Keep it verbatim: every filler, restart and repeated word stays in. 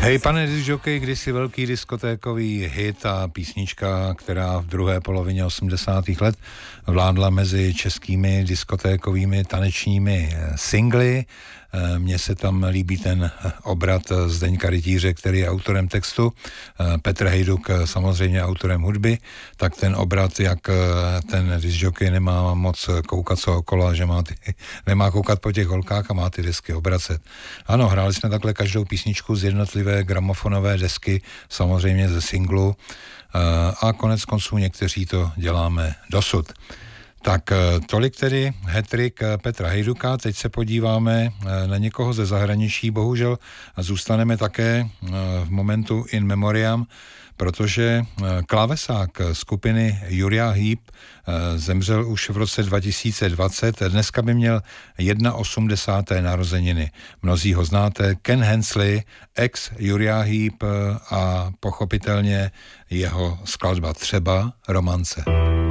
Hej, pane discjockey, kdysi velký diskotékový hit a písnička, která v druhé polovině osmdesátých let vládla mezi českými diskotékovými tanečními singly. Mně se tam líbí ten obrat Zdeňka Rytíře, který je autorem textu, Petr Hejduk samozřejmě autorem hudby, tak ten obrat, jak ten discjockey nemá moc koukat co okolo, že má ty, nemá koukat po těch holkách a má ty desky obracet. Ano, hráli jsme takhle každou písničku z jednotlivé gramofonové desky, samozřejmě ze singlu, a konec konců někteří to děláme dosud. Tak tolik tedy hat-trick Petra Hejduka. Teď se podíváme na někoho ze zahraničí. Bohužel zůstaneme také v momentu in memoriam, protože klávesák skupiny Uriah Heep zemřel už v roce dva tisíce dvacet. Dneska by měl osmdesáté jedna narozeniny. Mnozí ho znáte. Ken Hensley, ex Uriah Heep a pochopitelně jeho skladba Třeba romance.